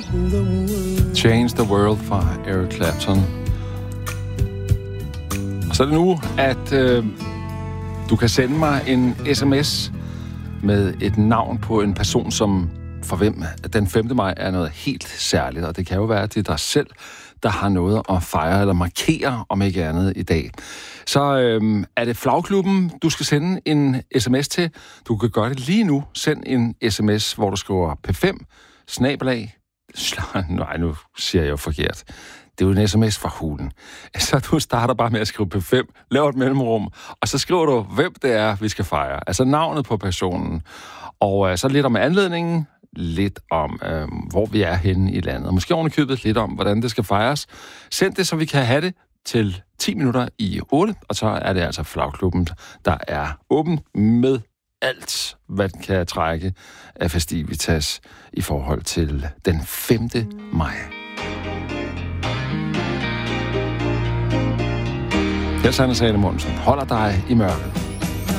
Change the World fra Eric Clapton. Og så er det nu, at du kan sende mig en sms med et navn på en person, som for hvem den 5. maj er noget helt særligt. Og det kan jo være, at det er dig selv, der har noget at fejre eller markere, om ikke andet i dag. Så er det Flagklubben, du skal sende en sms til. Du kan gøre det lige nu. Send en sms, hvor du skriver P5, / Nej, nu siger jeg jo forkert. Det er jo en sms fra hulen. Så du starter bare med at skrive P5, laver et mellemrum, og så skriver du, hvem det er, vi skal fejre. Altså navnet på personen. Og så lidt om anledningen, lidt om, hvor vi er henne i landet. Måske ovenikøbet lidt om, hvordan det skal fejres. Send det, så vi kan have det til 10 minutter i 8, og så er det altså Flagklubben, der er åben med alt, hvad den kan trække af festivitas i forhold til den 5. maj. Jeg er Sanne Sane Monsen. Holder dig i mørket.